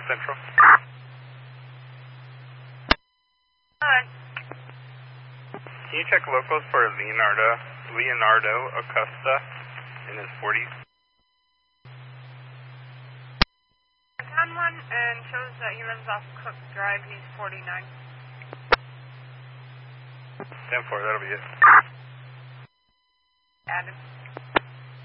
Central. Can you check locals for Leonardo Acosta in his 40s? On one and shows that he lives off Cook Drive. He's 49. 10-4, that'll be it. Added.